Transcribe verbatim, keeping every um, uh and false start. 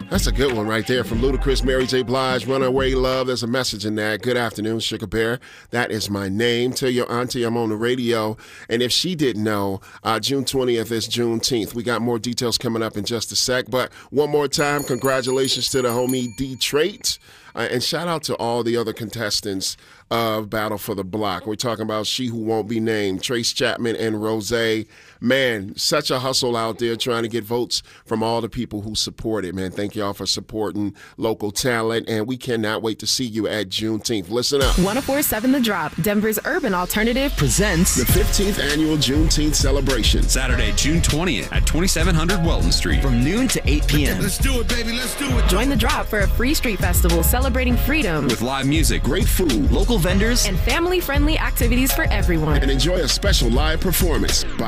That's a good one right there from Ludacris, Mary J. Blige, Runaway Love. There's a message in that. Good afternoon, Sugar Bear. That is my name. Tell your auntie I'm on the radio. And if she didn't know, uh, June twentieth is Juneteenth. We got more details coming up in just a sec. But one more time, congratulations to the homie D-Trait. Uh, and shout out to all the other contestants of Battle for the Block. We're talking about She Who Won't Be Named, Trace Chapman and Rose. Man, such a hustle out there trying to get votes from all the people who support it, man. Thank y'all for supporting local talent, and we cannot wait to see you at Juneteenth. Listen up. one oh four point seven The Drop, Denver's urban alternative, presents the fifteenth Annual Juneteenth Celebration. Saturday, June twentieth at twenty-seven hundred Welton Street. From noon to eight p.m. Let's do it, baby. Let's do it. Join The Drop for a free street festival celebrating freedom. With live music, great food, local vendors, and family-friendly activities for everyone. And enjoy a special live performance by